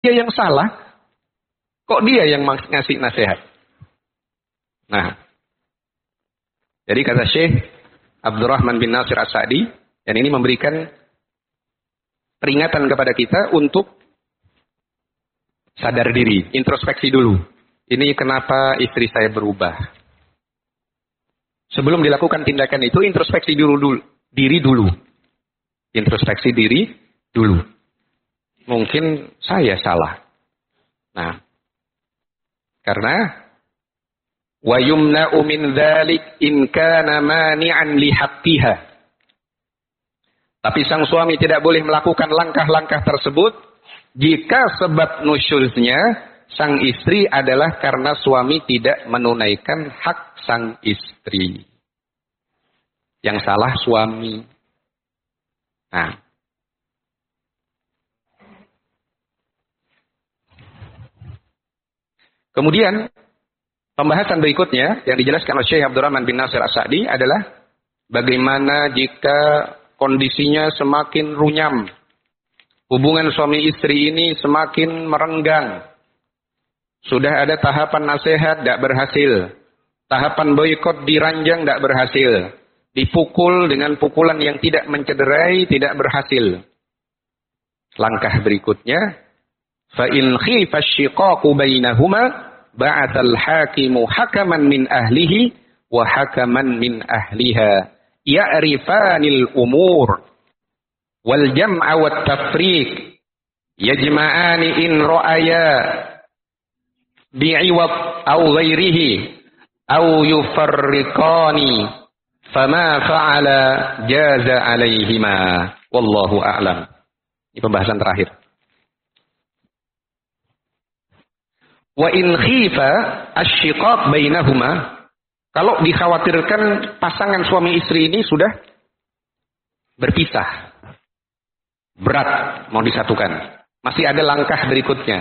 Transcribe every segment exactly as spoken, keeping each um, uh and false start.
dia yang salah, kok dia yang ngasih nasihat? Nah, jadi kata Syekh Abdurrahman bin Nasir As-Sa'di, dan ini memberikan peringatan kepada kita untuk sadar diri, introspeksi dulu. Ini kenapa istri saya berubah? Sebelum dilakukan tindakan itu, introspeksi dulu, dulu diri dulu. Introspeksi diri dulu. Mungkin saya salah. Nah, karena wa yumna'u min dzalik in kana mani'an li haqqiha. Tapi sang suami tidak boleh melakukan langkah-langkah tersebut jika sebab nusyuznya sang istri adalah karena suami tidak menunaikan hak sang istri. Yang salah suami. Nah, kemudian pembahasan berikutnya yang dijelaskan oleh Syekh Abdurrahman bin Nasir As-Sa'di adalah bagaimana jika kondisinya semakin runyam, hubungan suami istri ini semakin merenggang. Sudah ada tahapan nasihat, tidak berhasil. Tahapan boikot diranjang, tidak berhasil. Dipukul dengan pukulan yang tidak mencederai, tidak berhasil. Langkah berikutnya, فَإِنْ خِيفَ الشِّقَاقُ بَيْنَهُمَا بَعَثَ الْحَاكِمُ حَكَمًا مِنْ أَهْلِهِ وَحَكَمًا مِنْ أَهْلِهَا يَعْرِفَانِ الْأُمُورِ وَالْجَمْعَ وَالتَّفْرِيقِ يَجْمَعَانِ إِنْ رَأَيَا بِعِوَضٍ أَوْ غَيْرِهِ أَوْ يُفَرِّقَانِ فَمَا فَعَلَ جَازَ عَلَيْهِمَا وَاللَّهُ أَعْلَمُ. Ini pembahasan terakhir. Wa in khifa asy-syiqaq bainahuma, kalau dikhawatirkan pasangan suami istri ini sudah berpisah, berat mau disatukan, masih ada langkah berikutnya.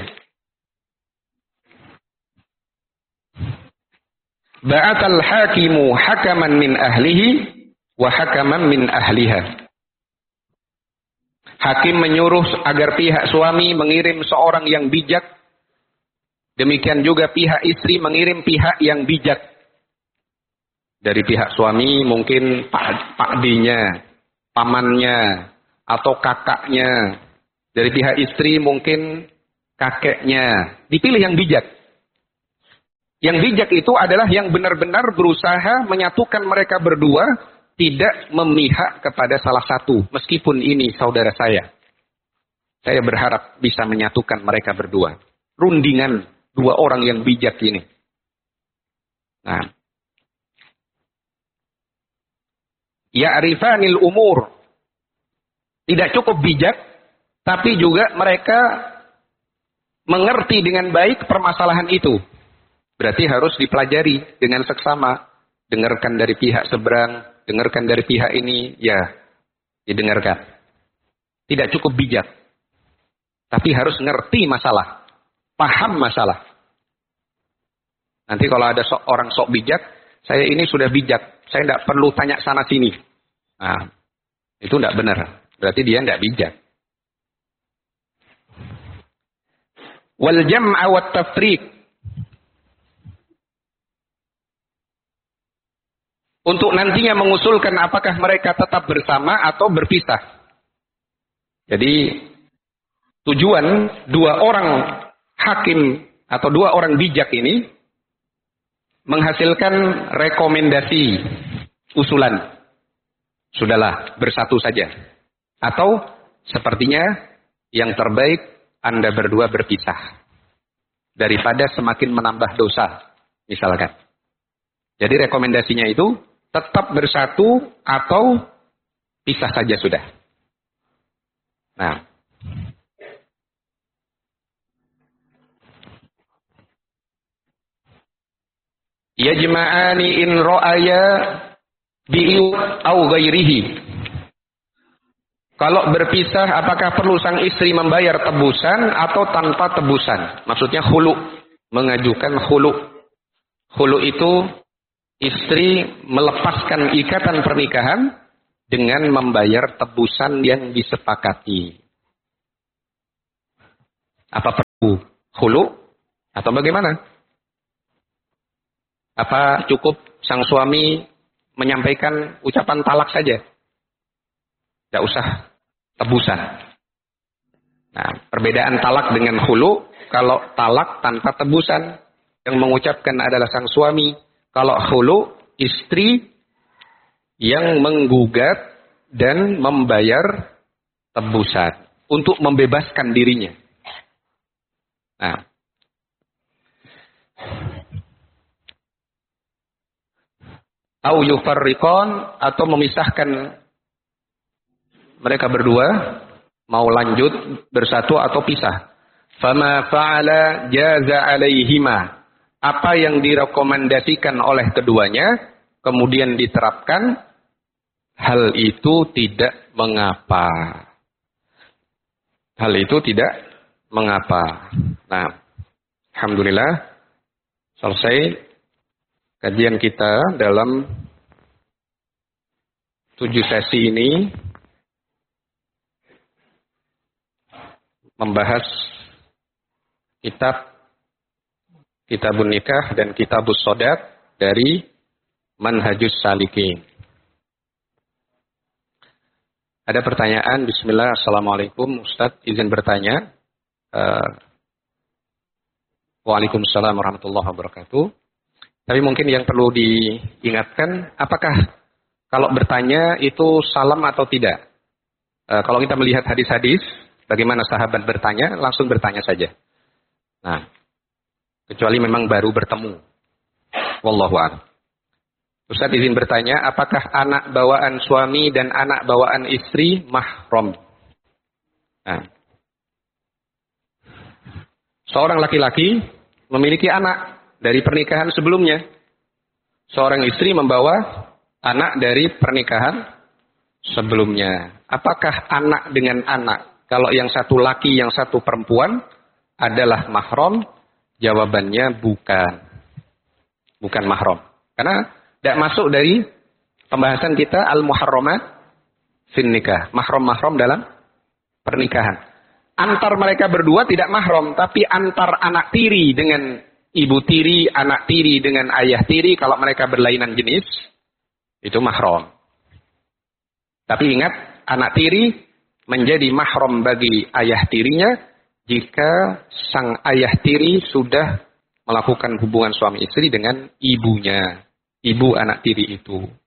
Ba'atal hakimu hakaman min ahlihi wa hakaman min ahliha. Hakim menyuruh agar pihak suami mengirim seorang yang bijak. Demikian juga pihak istri mengirim pihak yang bijak. Dari pihak suami mungkin pak, pakdinya, pamannya, atau kakaknya. Dari pihak istri mungkin kakeknya. Dipilih yang bijak. Yang bijak itu adalah yang benar-benar berusaha menyatukan mereka berdua, tidak memihak kepada salah satu. Meskipun ini saudara saya. Saya berharap bisa menyatukan mereka berdua. Rundingan dua orang yang bijak ini. Nah. Ya'rifanil umur. Tidak cukup bijak, tapi juga mereka mengerti dengan baik permasalahan itu. Berarti harus dipelajari dengan seksama. Dengarkan dari pihak seberang, dengarkan dari pihak ini, ya didengarkan. Tidak cukup bijak. Tapi harus ngerti masalah. Paham masalah. Nanti kalau ada sok, orang sok bijak, saya ini sudah bijak, saya tidak perlu tanya sana sini. Nah, itu tidak benar. Berarti dia tidak bijak. Wal jam'a wat tafriq. Untuk nantinya mengusulkan apakah mereka tetap bersama atau berpisah. Jadi tujuan dua orang hakim atau dua orang bijak ini menghasilkan rekomendasi, usulan. Sudahlah, bersatu saja. Atau sepertinya yang terbaik Anda berdua berpisah. Daripada semakin menambah dosa, misalkan. Jadi rekomendasinya itu tetap bersatu atau pisah saja sudah. Nah. Yajma'ani in ra'aya bi'iw au ghairihi. Kalau berpisah apakah perlu sang istri membayar tebusan atau tanpa tebusan? Maksudnya khulu, mengajukan khulu. Khulu itu istri melepaskan ikatan pernikahan dengan membayar tebusan yang disepakati. Apa khulu atau bagaimana? Apa cukup sang suami menyampaikan ucapan talak saja? Tidak usah tebusan. Nah, perbedaan talak dengan khulu, kalau talak tanpa tebusan, yang mengucapkan adalah sang suami. Kalau khulu, istri yang menggugat dan membayar tebusan untuk membebaskan dirinya. Nah, au yufarriqan, atau memisahkan mereka berdua, mau lanjut bersatu atau pisah. Fama fa'ala jaza alaihima, apa yang direkomendasikan oleh keduanya kemudian diterapkan, hal itu tidak mengapa. Hal itu tidak mengapa. Nah, alhamdulillah selesai kajian kita dalam tujuh sesi ini, membahas kitab Kitabun Nikah dan Kitabus Shadaq dari Manhajus Salikin. Ada pertanyaan? Bismillah. Assalamualaikum Ustadz, izin bertanya. Uh, Waalaikumsalam warahmatullahi wabarakatuh. Tapi mungkin yang perlu diingatkan, apakah kalau bertanya itu salam atau tidak? Uh, kalau kita melihat hadis-hadis, bagaimana sahabat bertanya, langsung bertanya saja. Nah, kecuali memang baru bertemu. Wallahu a'lam. Ustaz izin bertanya, apakah anak bawaan suami dan anak bawaan istri mahram? Nah, seorang laki-laki memiliki anak dari pernikahan sebelumnya. Seorang istri membawa anak dari pernikahan sebelumnya. Apakah anak dengan anak, kalau yang satu laki, yang satu perempuan, adalah mahram? Jawabannya bukan. Bukan mahram. Karena tidak masuk dari pembahasan kita al-muharramat fin nikah. Mahram-mahram dalam pernikahan. Antar mereka berdua tidak mahram, tapi antar anak tiri dengan ibu tiri, anak tiri dengan ayah tiri, kalau mereka berlainan jenis, itu mahram. Tapi ingat, anak tiri menjadi mahram bagi ayah tirinya jika sang ayah tiri sudah melakukan hubungan suami istri dengan ibunya, ibu anak tiri itu.